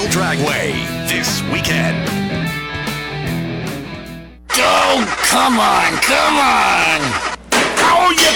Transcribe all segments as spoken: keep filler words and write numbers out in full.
Dragway this weekend. Oh, come on, come on! Oh, you...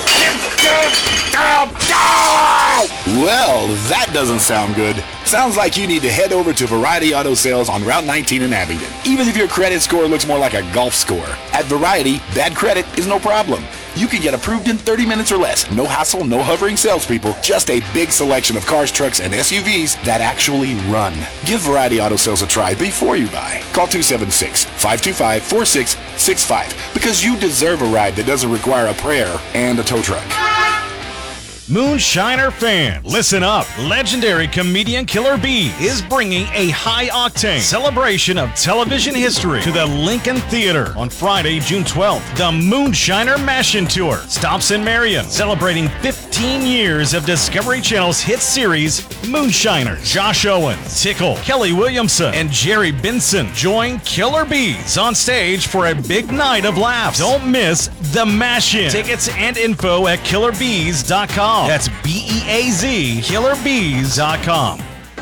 Well, that doesn't sound good. Sounds like you need to head over to Variety Auto Sales on Route nineteen in Abingdon. Even if your credit score looks more like a golf score. At Variety, bad credit is no problem. You can get approved in thirty minutes or less. No hassle, no hovering salespeople. Just a big selection of cars, trucks, and S U Vs that actually run. Give Variety Auto Sales a try before you buy. Call two seven six, five two five, four six six five because you deserve a ride that doesn't require a prayer and a tow truck. Moonshiner fans, listen up. Legendary comedian Killer B is bringing a high-octane celebration of television history to the Lincoln Theater on Friday, June twelfth. The Moonshiner Mash-In Tour stops in Marion, celebrating fifteen years of Discovery Channel's hit series, Moonshiners. Josh Owens, Tickle, Kelly Williamson, and Jerry Benson join Killer Bees on stage for a big night of laughs. Don't miss the Mash-In. Tickets and info at killer bees dot com. That's B E A Z, killer bees dot com.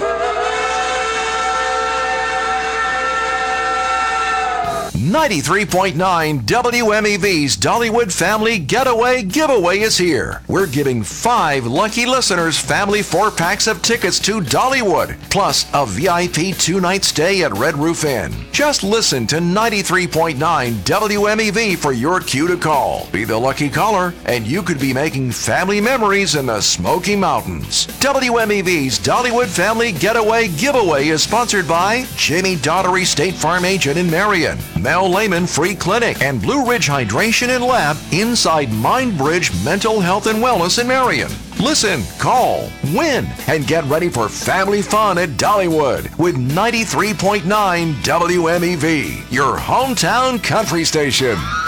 ninety-three point nine W M E V's Dollywood Family Getaway Giveaway is here. We're giving five lucky listeners family four-packs of tickets to Dollywood, plus a V I P two-night stay at Red Roof Inn. Just listen to ninety-three point nine W M E V for your cue to call. Be the lucky caller, and you could be making family memories in the Smoky Mountains. W M E V's Dollywood Family Getaway Giveaway is sponsored by Jamie Daughtery State Farm Agent in Marion, Mel Lehman Free Clinic, and Blue Ridge Hydration and Lab inside Mindbridge Mental Health and Wellness in Marion. Listen, call, win, and get ready for family fun at Dollywood with ninety-three point nine W M E V, your hometown country station.